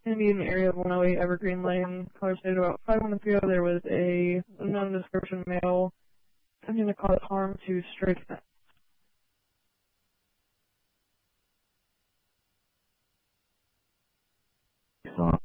Indian area of 108 Evergreen Lane. Caller stated about 5 minutes ago there was a unknown description male attempting to cause harm to stray cats. So